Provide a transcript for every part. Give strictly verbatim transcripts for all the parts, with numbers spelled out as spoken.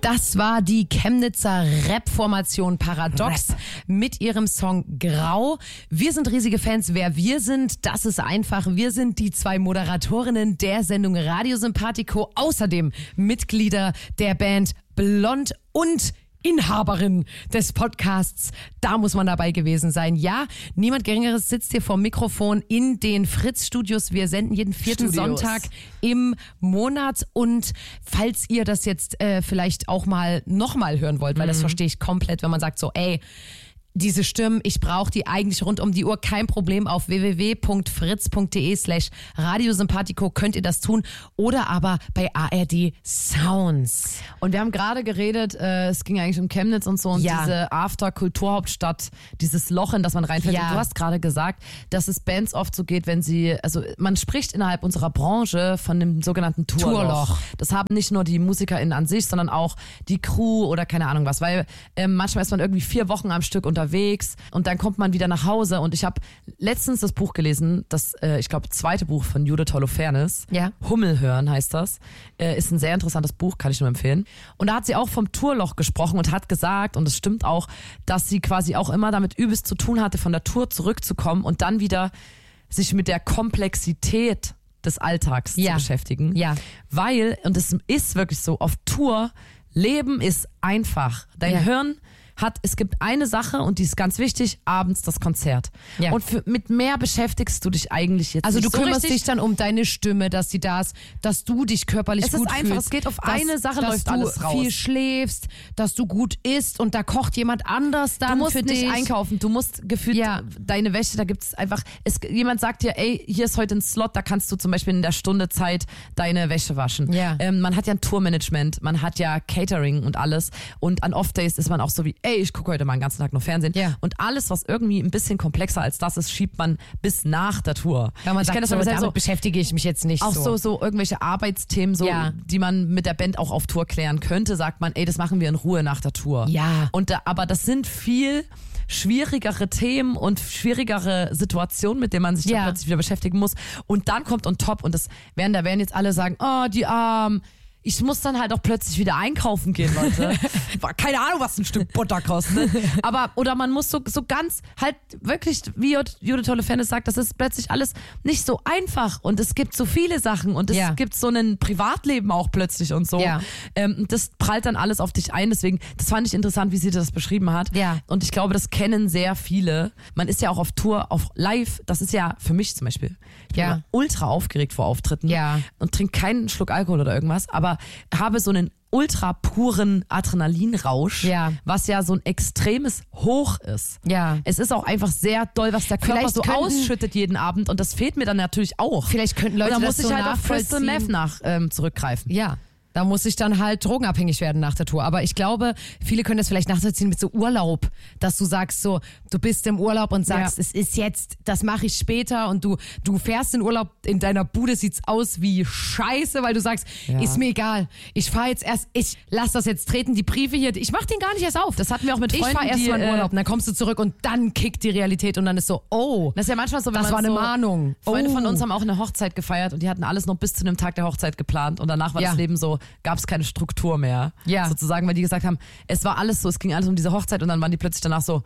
Das war die Chemnitzer Rap-Formation Paradox Rap. Mit ihrem Song Grau. Wir sind riesige Fans. Wer wir sind, das ist einfach. Wir sind die zwei Moderatorinnen der Sendung Radio Sympathico. Außerdem Mitglieder der Band Blond und Inhaberin des Podcasts. Da muss man dabei gewesen sein. Ja, niemand Geringeres sitzt hier vor dem Mikrofon in den Fritz-Studios. Wir senden jeden vierten Studios. Sonntag im Monat. Und falls ihr das jetzt äh, vielleicht auch mal nochmal hören wollt, weil mhm. das verstehe ich komplett, wenn man sagt so, ey, diese Stimmen, ich brauche die eigentlich rund um die Uhr, kein Problem. Auf www.fritz.de slash radiosympathico könnt ihr das tun oder aber bei A R D Sounds. Und wir haben gerade geredet, äh, es ging eigentlich um Chemnitz und so und ja. diese After-Kulturhauptstadt, dieses Loch, in das man reinfällt. Ja. Und du hast gerade gesagt, dass es Bands oft so geht, wenn sie, also man spricht innerhalb unserer Branche von dem sogenannten Tourloch. Tourloch. Das haben nicht nur die MusikerInnen an sich, sondern auch die Crew oder keine Ahnung was, weil äh, manchmal ist man irgendwie vier Wochen am Stück unterwegs unterwegs und dann kommt man wieder nach Hause und ich habe letztens das Buch gelesen, das, äh, ich glaube, zweite Buch von Judith Holofernes. Ja. Hummel hören heißt das. Äh, ist ein sehr interessantes Buch, kann ich nur empfehlen. Und da hat sie auch vom Tourloch gesprochen und hat gesagt, und es stimmt auch, dass sie quasi auch immer damit übelst zu tun hatte, von der Tour zurückzukommen und dann wieder sich mit der Komplexität des Alltags ja. zu beschäftigen. Ja. Weil, und es ist wirklich so, auf Tour, Leben ist einfach. Dein ja. Hirn hat, es gibt eine Sache und die ist ganz wichtig, abends das Konzert. Ja. Und für, mit mehr beschäftigst du dich eigentlich jetzt also nicht du so kümmerst richtig. dich dann um deine Stimme, dass sie da ist, dass du dich körperlich es gut ist einfach, fühlst. es geht auf dass, eine Sache, dass läuft du alles raus. viel schläfst, dass du gut isst und da kocht jemand anders dann Du musst für nicht dich. einkaufen, du musst gefühlt ja. deine Wäsche, da gibt es einfach, es, jemand sagt dir, ey, hier ist heute ein Slot, da kannst du zum Beispiel in der Stunde Zeit deine Wäsche waschen. Ja. Ähm, man hat ja ein Tourmanagement, man hat ja Catering und alles und an Off-Days ist man auch so wie, ey, ich gucke heute mal den ganzen Tag nur Fernsehen. Ja. Und alles, was irgendwie ein bisschen komplexer als das ist, schiebt man bis nach der Tour. Ja, man ich sagt, kenne das so, aber damit so, beschäftige ich mich jetzt nicht auch so. so, so irgendwelche Arbeitsthemen, so, ja. die man mit der Band auch auf Tour klären könnte, sagt man, ey, das machen wir in Ruhe nach der Tour. Ja. Und da, aber das sind viel schwierigere Themen und schwierigere Situationen, mit denen man sich ja. dann plötzlich wieder beschäftigen muss. Und dann kommt on top und das werden, da werden jetzt alle sagen, oh, die Armen. Ich muss dann halt auch plötzlich wieder einkaufen gehen, Leute. Keine Ahnung, was ein Stück Butter kostet. Aber, oder man muss so, so ganz, halt wirklich, wie Judith Holofernes sagt, das ist plötzlich alles nicht so einfach und es gibt so viele Sachen und es ja. gibt so ein Privatleben auch plötzlich und so. Ja. Ähm, das prallt dann alles auf dich ein, deswegen, das fand ich interessant, wie sie das beschrieben hat. Ja. Und ich glaube, das kennen sehr viele. Man ist ja auch auf Tour, auf Live, das ist ja für mich zum Beispiel, ich bin ja. immer ultra aufgeregt vor Auftritten ja. und trinke keinen Schluck Alkohol oder irgendwas, aber habe so einen ultra puren Adrenalinrausch, ja. was ja so ein extremes Hoch ist. Ja. Es ist auch einfach sehr doll, was der Körper Vielleicht so könnten, ausschüttet jeden Abend und das fehlt mir dann natürlich auch. Vielleicht könnten Leute und dann das muss ich so halt auf Crystal Meth nach ähm, zurückgreifen. Ja. Da muss ich dann halt drogenabhängig werden nach der Tour. Aber ich glaube, viele können das vielleicht nachvollziehen mit so Urlaub, dass du sagst so, du bist im Urlaub und sagst, ja. es ist jetzt, das mache ich später und du du fährst in Urlaub, in deiner Bude sieht's aus wie Scheiße, weil du sagst, ja. ist mir egal, ich fahre jetzt erst, ich lass das jetzt treten, die Briefe hier, ich mach den gar nicht erst auf. Das hatten wir auch mit Freunden, ich fahr erst die, mal in Urlaub äh, und dann kommst du zurück und dann kickt die Realität und dann ist so, oh, das ist ja manchmal so, wenn das war so, eine Mahnung. Freunde oh. von uns haben auch eine Hochzeit gefeiert und die hatten alles noch bis zu dem Tag der Hochzeit geplant und danach war ja. das Leben so, gab es keine Struktur mehr, ja. sozusagen, weil die gesagt haben, es war alles so, es ging alles um diese Hochzeit und dann waren die plötzlich danach so,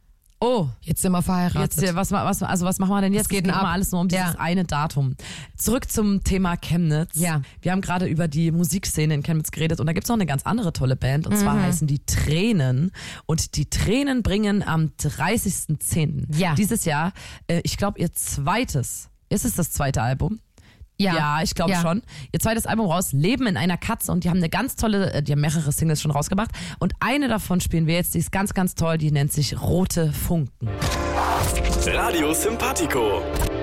oh, jetzt sind wir verheiratet. Jetzt, was, was, also was machen wir denn jetzt? Es geht es geht ab. immer alles nur um dieses ja. eine Datum. Zurück zum Thema Chemnitz. Ja. Wir haben gerade über die Musikszene in Chemnitz geredet und da gibt es noch eine ganz andere tolle Band und mhm. zwar heißen die Tränen und die Tränen bringen am dreißigsten zehnten Ja. dieses Jahr, äh, ich glaube ihr zweites, ist es das zweite Album? Ja, ja ich glaube ja. schon. Ihr zweites Album raus, Leben in einer Katze und die haben eine ganz tolle, die haben mehrere Singles schon rausgebracht und eine davon spielen wir jetzt, die ist ganz, ganz toll, die nennt sich Rote Funken. Radio Sympathico.